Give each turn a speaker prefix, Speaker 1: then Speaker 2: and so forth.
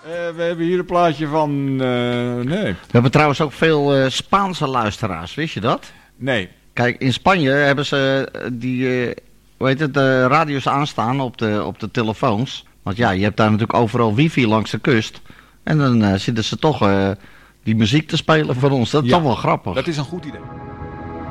Speaker 1: We hebben hier een plaatje van... nee.
Speaker 2: We hebben trouwens ook veel Spaanse luisteraars, wist je dat?
Speaker 1: Nee.
Speaker 2: Kijk, in Spanje hebben ze de radio's aanstaan op de telefoons. Want ja, je hebt daar natuurlijk overal wifi langs de kust. En dan zitten ze toch die muziek te spelen voor ons. Dat is toch wel grappig.
Speaker 1: Dat is een goed idee.